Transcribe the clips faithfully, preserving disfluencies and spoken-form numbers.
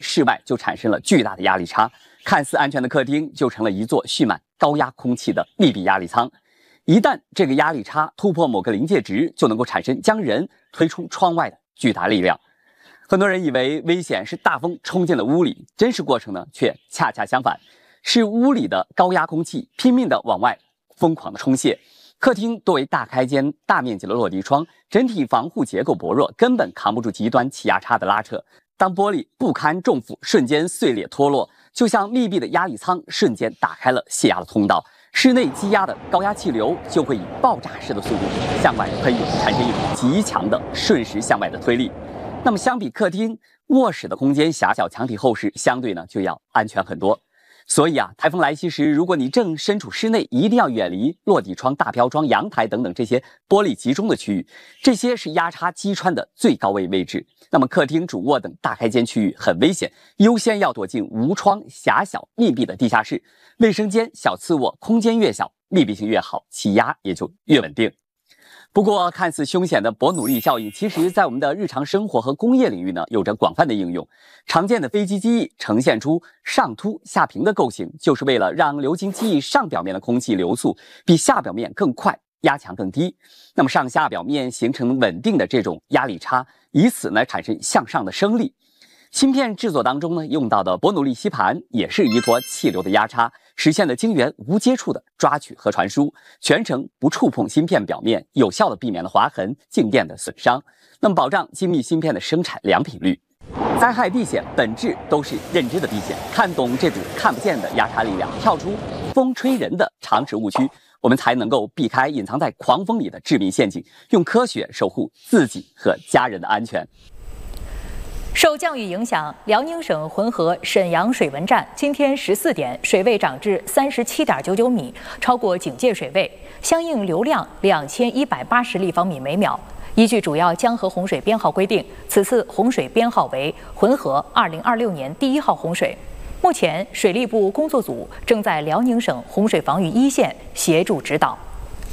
室外就产生了巨大的压力差，看似安全的客厅就成了一座蓄满高压空气的密闭压力舱。一旦这个压力差突破某个临界值，就能够产生将人推出窗外的巨大力量。很多人以为危险是大风冲进了屋里，真实过程呢却恰恰相反，是屋里的高压空气拼命的往外疯狂的冲泄。客厅多为大开间、大面积的落地窗，整体防护结构薄弱，根本扛不住极端气压差的拉扯。当玻璃不堪重负，瞬间碎裂脱落，就像密闭的压力舱瞬间打开了泄压的通道，室内积压的高压气流就会以爆炸式的速度向外喷涌，产生一种极强的瞬时向外的推力。那么相比客厅，卧室的空间狭小，墙体厚实，相对呢就要安全很多。所以啊，台风来袭时，如果你正身处室内，一定要远离落地窗、大飘窗、阳台等等这些玻璃集中的区域，这些是压差击穿的最高位位置。那么客厅、主卧等大开间区域很危险，优先要躲进无窗、狭小、密闭的地下室。卫生间、小次卧，空间越小，密闭性越好，气压也就越稳定。不过，看似凶险的伯努利效应，其实在我们的日常生活和工业领域呢，有着广泛的应用。常见的飞机机翼呈现出上凸下平的构型，就是为了让流经机翼上表面的空气流速比下表面更快，压强更低。那么上下表面形成稳定的这种压力差，以此呢产生向上的升力。芯片制作当中呢，用到的伯努利吸盘也是依托气流的压差，实现了晶圆无接触的抓取和传输，全程不触碰芯片表面，有效的避免了划痕、静电的损伤，那么保障精密芯片的生产良品率。灾害避险本质都是认知的避险，看懂这股看不见的压差力量，跳出风吹人的常识误区，我们才能够避开隐藏在狂风里的致命陷阱，用科学守护自己和家人的安全。 受降雨影响，辽宁省浑河沈阳水文站今天十四点水位涨至三十七点九九米，超过警戒水位，相应流量两千一百八十立方米每秒。依据主要江河洪水编号规定，此次洪水编号为浑河二零二六年第一号洪水。目前，水利部工作组正在辽宁省洪水防御一线协助指导。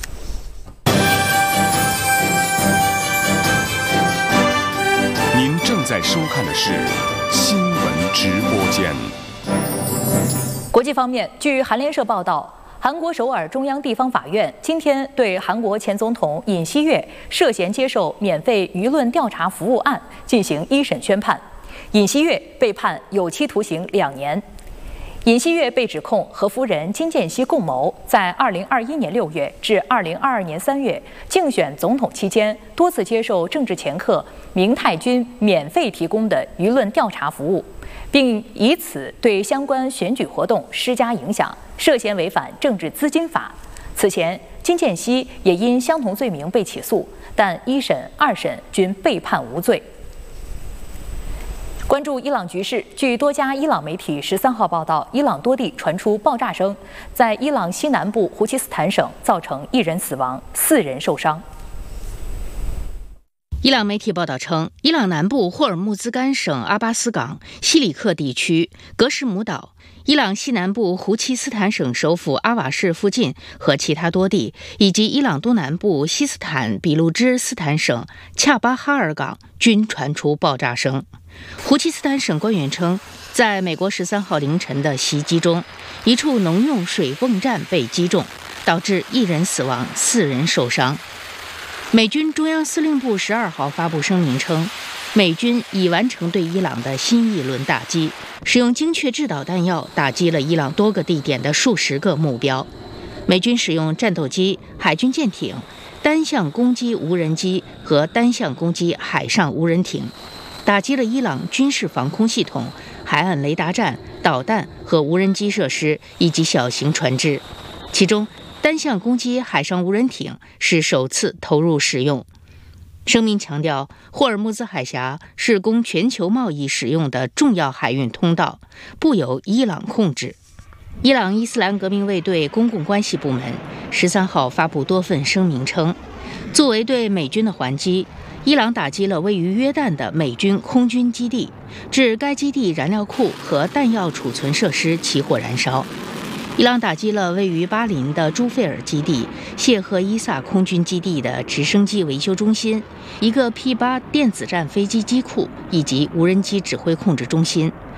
您正在收看的是新闻直播间。 国际方面，据韩联社报道，韩国首尔中央地方法院今天对韩国前总统尹锡悦涉嫌接受免费舆论调查服务案进行一审宣判，尹锡悦被判有期徒刑两年。尹锡悦被指控和夫人金建熙共谋，在二零二一年六月至二零二二年三月竞选总统期间，多次接受政治掮客明泰君免费提供的舆论调查服务，并以此对相关选举活动施加影响，涉嫌违反政治资金法。此前，金建熙也因相同罪名被起诉，但一审、二审均被判无罪。关注伊朗局势，据多家伊朗媒体十三号报道，伊朗多地传出爆炸声，在伊朗西南部胡齐斯坦省造成一人死亡，四人受伤。 伊朗媒体报道称，伊朗南部霍尔木兹干省阿巴斯港、西里克地区、格什姆岛，伊朗西南部胡齐斯坦省首府阿瓦市附近和其他多地，以及伊朗东南部西斯坦比路支斯坦省恰巴哈尔港均传出爆炸声。胡齐斯坦省官员称，在美国十三号凌晨的袭击中，一处农用水泵站被击中，导致一人死亡，四人受伤。美军中央司令部十二号发布声明称，美军已完成对伊朗的新一轮打击，使用精确制导弹药打击了伊朗多个地点的数十个目标。美军使用战斗机、海军舰艇、单向攻击无人机和单向攻击海上无人艇，打击了伊朗军事防空系统、海岸雷达站、导弹和无人机设施以及小型船只，其中单向攻击海上无人艇是首次投入使用。声明强调，霍尔木兹海峡是供全球贸易使用的重要海运通道，不由伊朗控制。伊朗伊斯兰革命卫队公共关系部门十三号发布多份声明称，作为对美军的还击，伊朗打击了位于约旦的美军空军基地，致该基地燃料库和弹药储存设施起火燃烧。伊朗打击了位于巴林的朱费尔基地、谢赫伊萨空军基地的直升机维修中心、一个 P 八电子战飞机机库以及无人机指挥控制中心。